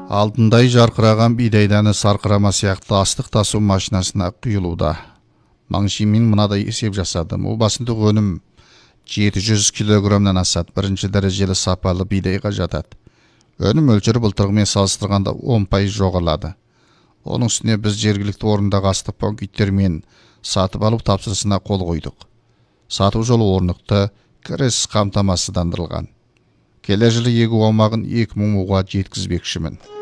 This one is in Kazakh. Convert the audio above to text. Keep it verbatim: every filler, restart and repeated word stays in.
Алтындай жарқыраған бидайданы сарқырама сияқты астық тасу машинасына құйылуда. Маңшимен мынадай есеп жасадым. Ол басындық өнім жеті жүз килограммнан асады. Бірінші дәрежелі сапалы бидайға жатады. Өнім мөлшері былтырғымен салыстырғанда он пайыз жоғарылады. Оның үстіне біз жергілікті орындағы астық пункттермен сатып алып тапсырысына қол қойдық. Сату жолы орнықты, кіріс қамтамасыздандырылған. Келер жылы егу аумағын екі мың мыңға жеткізбекшімін.